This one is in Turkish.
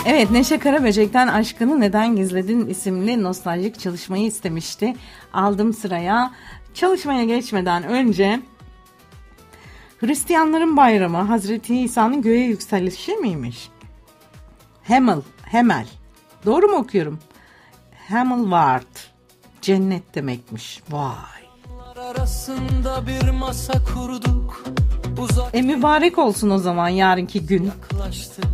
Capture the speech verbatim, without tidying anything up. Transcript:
Evet, Neşe Karaböcek'ten Aşkını Neden Gizledin isimli nostaljik çalışmayı istemişti. Aldım sıraya. Çalışmaya geçmeden önce Hristiyanların bayramı Hazreti İsa'nın göğe yükselişi miymiş? Hemel, Hemel. Doğru mu okuyorum? Hemelvard. Cennet demekmiş. Vay. Arasında bir masa kurduk. E mübarek olsun o zaman yarınki gün. Yaklaştık.